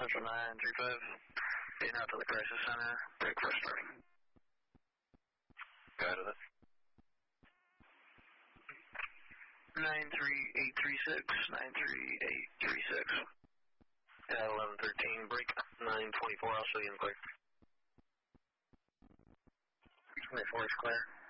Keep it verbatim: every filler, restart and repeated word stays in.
Central nine three five. Getting out to the crisis center. Break for starting. Go ahead with it. nine three eight three six, nine three eight three six. Yeah, eleven thirteen, break nine twenty-four, I'll show you in clear. twenty-four is clear.